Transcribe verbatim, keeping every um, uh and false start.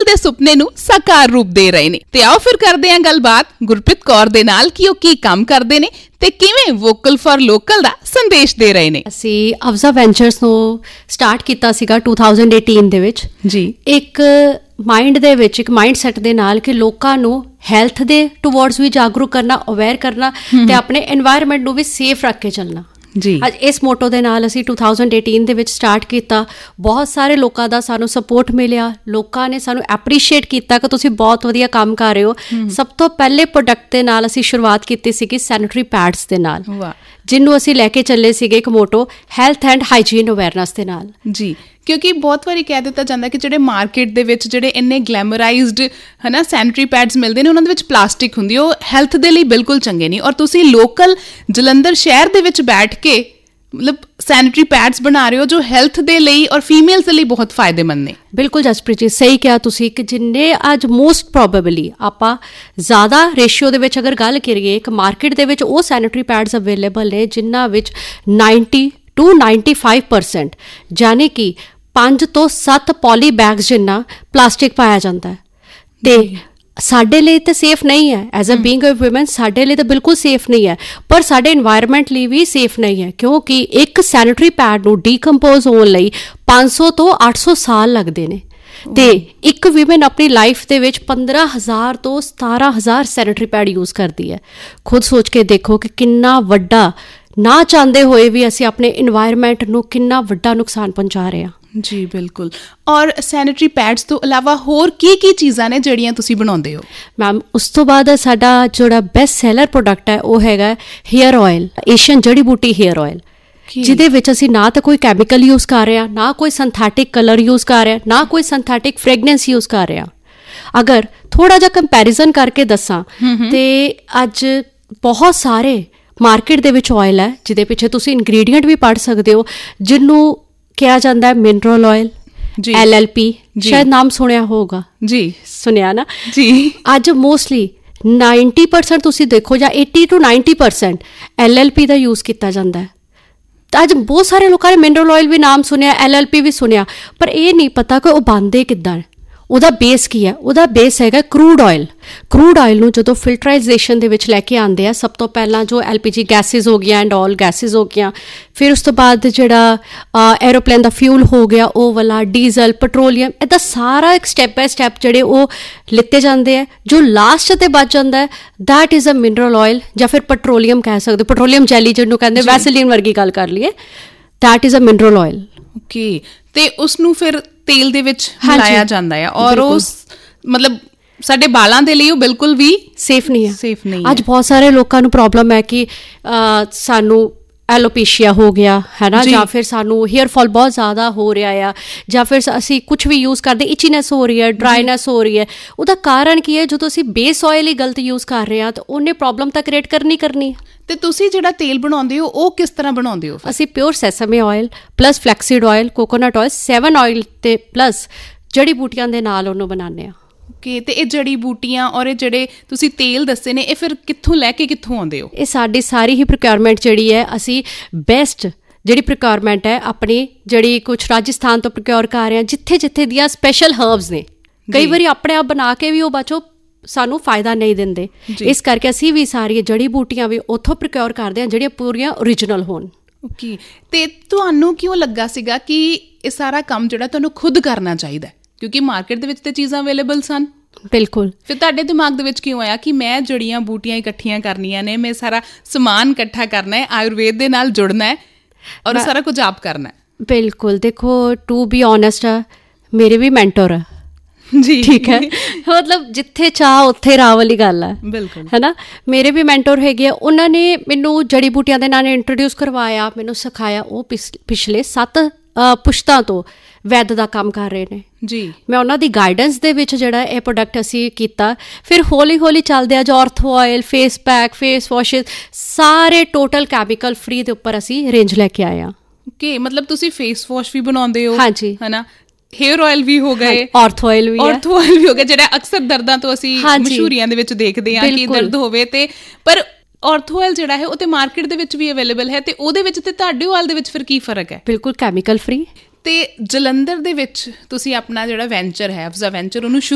ਦੇ ਸੁਪਨੇ ਨੂੰ ਸਾਕਾਰ ਰੂਪ ਦੇ ਰਹੇ ਨੇ। ਤੇ ਆਓ ਫਿਰ ਕਰਦੇ ਹਾਂ ਗੱਲਬਾਤ ਗੁਰਪ੍ਰੀਤ ਕੌਰ ਦੇ ਨਾਲ ਕਿ ਉਹ ਕੀ ਕੰਮ ਕਰਦੇ ਨੇ ਤੇ ਕਿਵੇਂ ਵੋਕਲ ਫॉर ਲੋਕਲ ਦਾ ਸੰਦੇਸ਼ ਦੇ ਰਹੇ ਨੇ। ਅਸੀਂ ਅਵਜ਼ਾ ਵੈਂਚਰਸ ਨੂੰ ਸਟਾਰਟ ਕੀਤਾ ਸੀਗਾ ਦੋ ਹਜ਼ਾਰ ਅਠਾਰਾਂ ਦੇ ਵਿੱਚ ਜੀ, ਇੱਕ ਮਾਈਂਡ ਦੇ ਵਿੱਚ ਇੱਕ ਮਾਈਂਡ ਸੈਟ ਦੇ ਨਾਲ ਕਿ ਲੋਕਾਂ ਨੂੰ ਹੈਲਥ ਦੇ ਟੂਵਰਡਸ ਵੀ ਜਾਗਰੂਕ ਕਰਨਾ, ਅਵੇਅਰ ਕਰਨਾ ਤੇ ਆਪਣੇ এনवायरमेंट ਨੂੰ ਵੀ ਸੇਫ ਰੱਖ ਕੇ ਚੱਲਣਾ ਜੀ। ਅੱਜ ਇਸ ਮੋਟੋ ਦੇ ਨਾਲ ਅਸੀਂ ਦੋ ਹਜ਼ਾਰ ਅਠਾਰਾਂ ਦੇ ਵਿੱਚ ਸਟਾਰਟ ਕੀਤਾ। ਬਹੁਤ ਸਾਰੇ ਲੋਕਾਂ ਦਾ ਸਾਨੂੰ ਸਪੋਰਟ ਮਿਲਿਆ, ਲੋਕਾਂ ਨੇ ਸਾਨੂੰ ਐਪਰੀਸ਼ੀਏਟ ਕੀਤਾ ਕਿ ਤੁਸੀਂ ਬਹੁਤ ਵਧੀਆ ਕੰਮ ਕਰ ਰਹੇ ਹੋ। ਸਭ ਤੋਂ ਪਹਿਲੇ ਪ੍ਰੋਡਕਟ ਦੇ ਨਾਲ ਅਸੀਂ ਸ਼ੁਰੂਆਤ ਕੀਤੀ ਸੀਗੀ ਸੈਨੀਟਰੀ ਪੈਡਸ ਦੇ ਨਾਲ, ਜਿਹਨੂੰ ਅਸੀਂ ਲੈ ਕੇ ਚੱਲੇ ਸੀਗੇ ਇੱਕ motto health and hygiene awareness ਦੇ ਨਾਲ ਜੀ। ਕਿਉਂਕਿ ਬਹੁਤ ਵਾਰੀ ਕਹਿ ਦਿੱਤਾ ਜਾਂਦਾ ਕਿ ਜਿਹੜੇ ਮਾਰਕੀਟ ਦੇ ਵਿੱਚ ਜਿਹੜੇ ਇੰਨੇ ਗਲੈਮਰਾਈਜ਼ਡ ਹੈ ਨਾ ਸੈਨੀਟਰੀ ਪੈਡਸ ਮਿਲਦੇ ਨੇ, ਉਹਨਾਂ ਦੇ ਵਿੱਚ ਪਲਾਸਟਿਕ ਹੁੰਦੀ, ਉਹ ਹੈਲਥ ਦੇ ਲਈ ਬਿਲਕੁਲ ਚੰਗੇ ਨਹੀਂ। ਔਰ ਤੁਸੀਂ ਲੋਕਲ ਜਲੰਧਰ ਸ਼ਹਿਰ ਦੇ ਵਿੱਚ ਬੈਠ ਕੇ ਮਤਲਬ ਸੈਨੀਟਰੀ ਪੈਡਸ ਬਣਾ ਰਹੇ ਹੋ ਜੋ ਹੈਲਥ ਦੇ ਲਈ ਔਰ ਫੀਮੇਲਸ ਦੇ ਲਈ ਬਹੁਤ ਫਾਇਦੇਮੰਦ ਨੇ। ਬਿਲਕੁਲ ਜਸਪ੍ਰੀਤ ਜੀ, ਸਹੀ ਕਿਹਾ ਤੁਸੀਂ ਕਿ ਜਿੰਨੇ ਅੱਜ ਮੋਸਟ ਪ੍ਰੋਬੇਬਲੀ ਆਪਾਂ ਜ਼ਿਆਦਾ ਰੇਸ਼ੀਓ ਦੇ ਵਿੱਚ ਅਗਰ ਗੱਲ ਕਰੀਏ, ਇੱਕ ਮਾਰਕੀਟ ਦੇ ਵਿੱਚ ਉਹ ਸੈਨੀਟਰੀ ਪੈਡਸ ਅਵੇਲੇਬਲ ਨੇ ਜਿਨ੍ਹਾਂ ਵਿੱਚ ninety two ninety five percent ਯਾਨੀ ਕਿ ਪੰਜ ਤੋਂ ਸੱਤ ਪੋਲੀ ਬੈਗਸ ਜਿੰਨਾ ਪਲਾਸਟਿਕ ਪਾਇਆ ਜਾਂਦਾ ਹੈ। ਤੇ ਸਾਡੇ ਲਈ ਤਾਂ ਸੇਫ ਨਹੀਂ ਹੈ, as a being a woman ਸਾਡੇ ਲਈ ਤਾਂ ਬਿਲਕੁਲ ਸੇਫ ਨਹੀਂ ਹੈ, ਪਰ ਸਾਡੇ এনवायरमेंट ਲਈ ਵੀ ਸੇਫ ਨਹੀਂ ਹੈ, ਕਿਉਂਕਿ ਇੱਕ ਸੈਨੀਟਰੀ ਪੈਡ ਨੂੰ ਡੀਕੰਪੋਜ਼ ਹੋਣ ਲਈ ਪੰਜ ਸੌ ਤੋਂ ਅੱਠ ਸੌ ਸਾਲ ਲੱਗਦੇ ਨੇ। ਤੇ ਇੱਕ ਵੀਮਨ ਆਪਣੀ ਲਾਈਫ ਦੇ ਵਿੱਚ ਪੰਦਰਾਂ ਹਜ਼ਾਰ ਤੋਂ ਸਤਾਰਾਂ ਹਜ਼ਾਰ ਸੈਨੀਟਰੀ ਪੈਡ ਯੂਜ਼ ਕਰਦੀ ਹੈ। ਖੁਦ ਸੋਚ ਕੇ ਦੇਖੋ ਕਿ ਕਿੰਨਾ ਵੱਡਾ, ਨਾ ਚਾਹੁੰਦੇ ਹੋਏ ਵੀ ਅਸੀਂ ਆਪਣੇ এনवायरमेंट ਨੂੰ ਕਿੰਨਾ ਵੱਡਾ ਨੁਕਸਾਨ ਪਹੁੰਚਾ ਰਹੇ ਹਾਂ ਜੀ। ਬਿਲਕੁਲ। ਔਰ ਸੈਨੀਟਰੀ ਪੈਡਸ ਤੋਂ ਇਲਾਵਾ ਹੋਰ ਕੀ ਕੀ ਚੀਜ਼ਾਂ ਨੇ ਜਿਹੜੀਆਂ ਤੁਸੀਂ ਬਣਾਉਂਦੇ ਹੋ ਮੈਮ? ਉਸ ਤੋਂ ਬਾਅਦ ਸਾਡਾ ਜਿਹੜਾ ਬੈਸਟ ਸੈਲਰ ਪ੍ਰੋਡਕਟ ਹੈ ਉਹ ਹੈਗਾ ਹੇਅਰ ਆਇਲ, ਏਸ਼ੀਅਨ ਜੜੀ ਬੂਟੀ ਹੇਅਰ ਆਇਲ, ਜਿਹਦੇ ਵਿੱਚ ਅਸੀਂ ਨਾ ਤਾਂ ਕੋਈ ਕੈਮੀਕਲ ਯੂਜ਼ ਕਰ ਰਹੇ ਹਾਂ, ਨਾ ਕੋਈ ਸਿੰਥੈਟਿਕ ਕਲਰ ਯੂਜ਼ ਕਰ ਰਹੇ ਹਾਂ, ਨਾ ਕੋਈ ਸਿੰਥੈਟਿਕ ਫ੍ਰੈਗਨੈਂਸ ਯੂਜ਼ ਕਰ ਰਹੇ ਹਾਂ। ਅਗਰ ਥੋੜਾ ਜਿਹਾ ਕੰਪੈਰੀਜ਼ਨ ਕਰਕੇ ਦੱਸਾਂ ਤੇ ਅੱਜ ਬਹੁਤ ਸਾਰੇ ਮਾਰਕੀਟ ਦੇ ਵਿੱਚ ਆਇਲ ਹੈ ਜਿਹਦੇ ਪਿੱਛੇ ਤੁਸੀਂ ਇੰਗਰੀਡੀਐਂਟ ਵੀ ਪੜ੍ਹ ਸਕਦੇ ਹੋ, ਜਿਹਨੂੰ ਕਿਹਾ ਜਾਂਦਾ ਹੈ mineral oil, L L P, ਸ਼ਾਇਦ ਨਾਮ ਸੁਣਿਆ ਹੋਊਗਾ ਜੀ, ਸੁਣਿਆ ਨਾ ਜੀ। ਅੱਜ ਮੋਸਟਲੀ ਨਾਈਨਟੀ ਪਰਸੈਂਟ ਤੁਸੀਂ ਦੇਖੋ ਜਾਂ eighty two ninety percent L L P ਦਾ ਯੂਜ਼ ਕੀਤਾ ਜਾਂਦਾ ਹੈ। ਤਾਂ ਅੱਜ ਬਹੁਤ ਸਾਰੇ ਲੋਕਾਂ ਨੇ ਮਿਨਰਲ ਆਇਲ ਵੀ ਨਾਮ ਸੁਣਿਆ, ਐਲ ਐਲ ਪੀ ਵੀ ਸੁਣਿਆ, ਪਰ ਇਹ ਨਹੀਂ ਪਤਾ ਕਿ ਉਹ ਬਣਦੇ ਕਿੱਦਾਂ, ਉਹਦਾ ਬੇਸ ਕੀ ਹੈ। ਉਹਦਾ ਬੇਸ ਹੈਗਾ ਕਰੂਡ ਆਇਲ। ਕਰੂਡ ਆਇਲ ਨੂੰ ਜਦੋਂ ਫਿਲਟਰਾਈਜੇਸ਼ਨ ਦੇ ਵਿੱਚ ਲੈ ਕੇ ਆਉਂਦੇ ਆ, ਸਭ ਤੋਂ ਪਹਿਲਾਂ ਜੋ ਐਲ ਪੀ ਜੀ ਗੈਸਿਸ ਹੋ ਗਈਆਂ ਐਂਡ ਆਲ ਗੈਸਿਸ ਹੋ ਗਈਆਂ, ਫਿਰ ਉਸ ਤੋਂ ਬਾਅਦ ਜਿਹੜਾ ਐਰੋਪਲੇਨ ਦਾ ਫਿਊਲ ਹੋ ਗਿਆ ਉਹ ਵਾਲਾ, ਡੀਜ਼ਲ, ਪੈਟਰੋਲੀਅਮ, ਇੱਦਾਂ ਸਾਰਾ ਇੱਕ ਸਟੈਪ ਬਾਏ ਸਟੈਪ ਜਿਹੜੇ ਉਹ ਲਿੱਤੇ ਜਾਂਦੇ ਆ। ਜੋ ਲਾਸਟ 'ਤੇ ਬਚ ਜਾਂਦਾ ਹੈ that is a mineral oil ਜਾਂ ਫਿਰ ਪੈਟਰੋਲੀਅਮ ਕਹਿ ਸਕਦੇ, ਪੈਟਰੋਲੀਅਮ ਜੈਲੀ ਜਿਹਨੂੰ ਕਹਿੰਦੇ, ਵੈਸਲੀਨ ਵਰਗੀ ਗੱਲ ਕਰ ਲਈਏ, that is a mineral oil. Okay. ਤੇ ਉਸਨੂੰ ਫਿਰ ਤੇਲ ਦੇ ਵਿੱਚ ਮਿਲਾਇਆ ਜਾਂਦਾ ਹੈ ਔਰ ਉਹ ਮਤਲਬ ਸਾਡੇ ਬਾਲਾਂ ਦੇ ਲਈ ਉਹ ਬਿਲਕੁਲ ਵੀ ਸੇਫ ਨਹੀਂ ਹੈ। ਸੇਫ ਨਹੀਂ। ਅੱਜ ਬਹੁਤ ਸਾਰੇ ਲੋਕਾਂ ਨੂੰ ਪ੍ਰੋਬਲਮ ਹੈ ਕਿ ਸਾਨੂੰ ਐਲੋਪੇਸ਼ੀਆ ਹੋ ਗਿਆ ਹੈ ਨਾ, ਜਾਂ ਫਿਰ ਸਾਨੂੰ ਹੇਅਰ ਫਾਲ ਬਹੁਤ ਜ਼ਿਆਦਾ ਹੋ ਰਿਹਾ ਆ, ਜਾਂ ਫਿਰ ਅਸੀਂ ਕੁਛ ਵੀ ਯੂਜ਼ ਕਰਦੇ ਇਚੀਨੈਸ ਹੋ ਰਹੀ ਹੈ, ਡਰਾਈਨੈਸ ਹੋ ਰਹੀ ਹੈ। ਉਹਦਾ ਕਾਰਨ ਕੀ ਹੈ? ਜਦੋਂ ਅਸੀਂ ਬੇਸ ਆਇਲ ਹੀ ਗਲਤ ਯੂਜ਼ ਕਰ ਰਹੇ ਹਾਂ ਤਾਂ ਉਹਨੇ ਪ੍ਰੋਬਲਮ ਤਾਂ ਕ੍ਰੀਏਟ ਕਰਨੀ ਕਰਨੀ ਹੈ। ਤੇ ਤੁਸੀਂ ਜਿਹੜਾ ਤੇਲ ਬਣਾਉਂਦੇ ਹੋ ਉਹ ਕਿਸ ਤਰ੍ਹਾਂ ਬਣਾਉਂਦੇ ਹੋ? ਅਸੀਂ pure ਸੈਸਮੇ oil plus flaxseed oil, coconut oil, seven oil ਤੇ ਪਲੱਸ ਜੜੀ ਬੂਟੀਆਂ ਦੇ ਨਾਲ ਉਹਨੂੰ ਬਣਾਉਂਦੇ ਹਾਂ। ਓਕੇ। ਤੇ ਇਹ ਜੜੀ ਬੂਟੀਆਂ ਔਰ ਇਹ ਜਿਹੜੇ ਤੁਸੀਂ ਤੇਲ ਦੱਸੇ ਨੇ, ਇਹ ਫਿਰ ਕਿੱਥੋਂ ਲੈ ਕੇ ਕਿੱਥੋਂ ਆਉਂਦੇ ਹੋ? ਇਹ ਸਾਡੀ ਸਾਰੀ ਹੀ ਪ੍ਰੋਕਿਉਰਮੈਂਟ ਜਿਹੜੀ ਹੈ, ਅਸੀਂ ਬੈਸਟ ਜਿਹੜੀ ਪ੍ਰੋਕਿਉਰਮੈਂਟ ਹੈ ਆਪਣੀ ਜਿਹੜੀ ਕੁਛ ਰਾਜਸਥਾਨ ਤੋਂ ਪ੍ਰੋਕਿਉਰ ਕਰ ਰਹੇ ਹਾਂ, ਜਿੱਥੇ ਜਿੱਥੇ ਦੀਆਂ ਸਪੈਸ਼ਲ ਹਰਬਸ ਨੇ। ਕਈ ਵਾਰੀ ਆਪਣੇ ਆਪ ਬਣਾ ਕੇ ਵੀ ਉਹ ਬਾਚੋ ਸਾਨੂੰ ਫਾਇਦਾ ਨਹੀਂ ਦਿੰਦੇ, ਇਸ ਕਰਕੇ ਅਸੀਂ ਵੀ ਸਾਰੀਆਂ ਜੜੀ ਬੂਟੀਆਂ ਵੀ ਉੱਥੋਂ ਪ੍ਰੋਕਿਉਰ ਕਰਦੇ ਹਾਂ ਜਿਹੜੀਆਂ ਪੂਰੀਆਂ ਓਰੀਜਨਲ ਹੋਣ। ਓਕੇ। ਤੇ ਤੁਹਾਨੂੰ ਕਿਉਂ ਲੱਗਾ ਸੀਗਾ ਕਿ ਇਹ ਸਾਰਾ ਕੰਮ ਜਿਹੜਾ ਤੁਹਾਨੂੰ ਖੁਦ ਕਰਨਾ ਚਾਹੀਦਾ? ਕਿਉਂਕਿ ਮਾਰਕੀਟ ਦੇ ਵਿੱਚ ਤੇ ਚੀਜ਼ਾਂ ਅਵੇਲੇਬਲ ਸਨ। ਬਿਲਕੁਲ। ਫਿਰ ਤੁਹਾਡੇ ਦਿਮਾਗ ਦੇ ਵਿੱਚ ਕਿਉਂ ਆਇਆ ਕਿ ਮੈਂ ਜੜੀਆਂ ਬੂਟੀਆਂ ਇਕੱਠੀਆਂ ਕਰਨੀਆਂ ਨੇ, ਮੈਂ ਸਾਰਾ ਸਮਾਨ ਇਕੱਠਾ ਕਰਨਾ ਹੈ, ਆਯੁਰਵੇਦ ਦੇ ਨਾਲ ਜੁੜਨਾ ਹੈ ਔਰ ਸਾਰਾ ਕੁਝ ਆਪ ਕਰਨਾ ਹੈ? ਬਿਲਕੁਲ। ਦੇਖੋ, ਟੂ ਬੀ ਓਨੈਸਟ, ਮੇਰੇ ਵੀ ਮੈਂਟਰ ਆ ਜੀ, ਠੀਕ ਹੈ, ਮਤਲਬ ਜਿੱਥੇ ਚਾਹ ਉੱਥੇ ਰਾਹ ਵਾਲੀ ਗੱਲ ਹੈ। ਬਿਲਕੁਲ, ਹੈ ਨਾ। ਮੇਰੇ ਵੀ ਮੈਂਟਰ ਹੈਗੇ ਆ, ਉਹਨਾਂ ਨੇ ਮੈਨੂੰ ਜੜੀ ਬੂਟੀਆਂ ਦੇ ਨਾਲ ਇੰਟਰੋਡਿਊਸ ਕਰਵਾਇਆ, ਮੈਨੂੰ ਸਿਖਾਇਆ। ਉਹ ਪਿਛਲੇ ਸੱਤ ਪੁਸ਼ਤਾਂ ਤੋਂ ਵੈਦ ਦਾ ਕੰਮ ਕਰ ਰਹੇ ਨੇ ਜੀ। ਮੈਂ ਉਹਨਾਂ ਦੀ ਗਾਈਡੈਂਸ ਦੇ ਵਿੱਚ ਜਿਹੜਾ ਇਹ ਪ੍ਰੋਡਕਟ ਅਸੀਂ ਕੀਤਾ। ਫਿਰ ਹੌਲੀ ਹੌਲੀ ਚੱਲਦੇ ਅੱਜ ਆਰਥੋ ਆਇਲ, ਫੇਸ ਪੈਕ, ਫੇਸ ਵਾਸ਼ਿਸ, ਸਾਰੇ ਟੋਟਲ ਕੈਮੀਕਲ ਫ੍ਰੀ ਦੇ ਉੱਪਰ ਅਸੀਂ ਰੇਂਜ ਲੈ ਕੇ ਆਏ ਹਾਂ। ਓਕੇ। ਮਤਲਬ ਤੁਸੀਂ ਫੇਸ ਵਾਸ਼ ਵੀ ਬਣਾਉਂਦੇ ਹੋ? ਹਾਂਜੀ, ਹੈ ਨਾ। ਹੇਅਰ ਆਇਲ ਵੀ ਹੋ ਗਏ, ਆਰਥੋ ਆਇਲ ਵੀ ਆਰਥੋ ਆਇਲ ਵੀ ਹੋ ਗਿਆ, ਜਿਹੜਾ ਅਕਸਰ ਦਰਦਾਂ ਤੋਂ ਅਸੀਂ ਮਸ਼ਹੂਰੀਆਂ ਦੇ ਵਿੱਚ ਦੇਖਦੇ ਹਾਂ ਕਿ ਦਰਦ ਹੋਵੇ ਤੇ, ਪਰ ਆਰਥੋ ਆਇਲ ਜਿਹੜਾ ਹੈ ਉਹ ਤੇ ਮਾਰਕੀਟ ਦੇ ਵਿੱਚ ਵੀ ਅਵੇਲੇਬਲ ਹੈ, ਤੇ ਉਹਦੇ ਵਿੱਚ ਤੇ ਤੁਹਾਡੇ ਆਇਲ ਦੇ ਵਿੱਚ ਫਿਰ ਕੀ ਫਰਕ ਹੈ? ਬਿਲਕੁਲ ਕੈਮੀਕਲ ਫ੍ਰੀ। ਤੇ ਜਲੰਧਰ ਦੇ ਵਿੱਚ ਤੁਸੀਂ ਆਪਣਾ ਜਿਹੜਾ ਵੈਂਚਰ ਹੈ, ਅਵਜ਼ਾ ਵੈਂਚਰ, ਉਹਨੂੰ